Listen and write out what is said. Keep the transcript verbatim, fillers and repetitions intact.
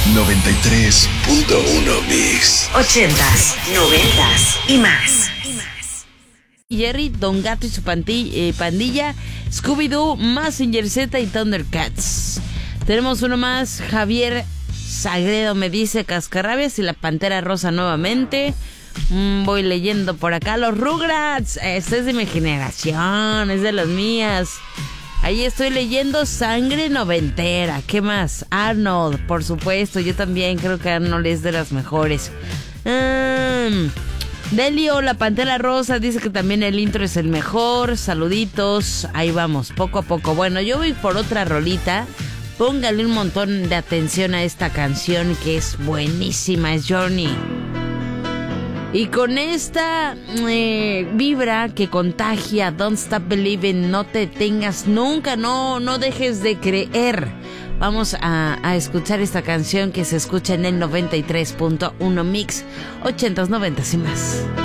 noventa y tres punto uno Mix. Ochentas, noventas y más. Jerry, Don Gato y su panti- eh, pandilla, Scooby-Doo, Mazinger Z y Thundercats. Tenemos uno más, Javier Sagredo me dice Cascarrabias y la Pantera Rosa nuevamente. Mm, voy leyendo por acá, los Rugrats. Este es de mi generación, es de las mías. Ahí estoy leyendo Sangre Noventera. ¿Qué más? Arnold, por supuesto, yo también creo que Arnold es de las mejores. Um, Delio, la Pantera Rosa, dice que también el intro es el mejor. Saluditos, ahí vamos, poco a poco. Bueno, yo voy por otra rolita. Póngale un montón de atención a esta canción que es buenísima, es Journey. Y con esta eh, vibra que contagia, Don't Stop Believing, no te detengas nunca, no, no dejes de creer. Vamos a, a escuchar esta canción que se escucha en el noventa y tres punto uno Mix, ochentas, noventas y más.